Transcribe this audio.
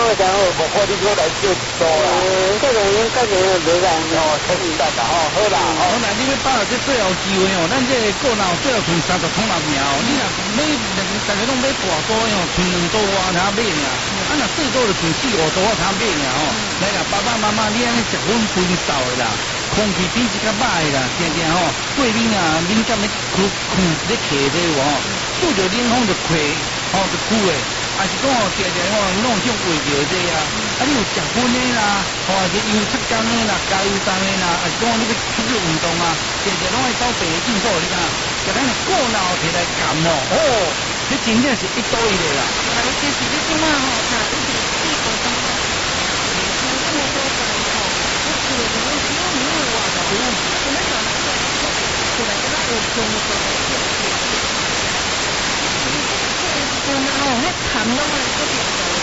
然后无看你过来叫一组啦。 这个应该没有没办哦，太简单啦，好啦， 好啦，你要把握这最后机会哦，咱这个个人最后剩30桶6名哦，你若买大家拢买大组哦，剩2组我才买尔，啊若最多就剩4、5组我才买尔哦。来啦，爸爸妈妈，你安尼食薰薰扫的啦，空气品质较歹的啦，定定吼，过敏啊，敏感的咧咳这有哦，拄着冷风就咳，吼就哭的。还是讲哦，常常吼弄种胃着这啊，啊你有食薰的啦，吼或者油出工的啦，加油重的啦，还是讲你要出去运动啊，常常拢会找病的进步，你看，食咱的过脑摕来干哦，哦，这真正是一刀一个啦。 其实你即马吼，看你是4个钟头，这么多钟头，我觉得我只有你有话的，我们讲出来跟他有冲突的，我们哦，那谈拢来这边。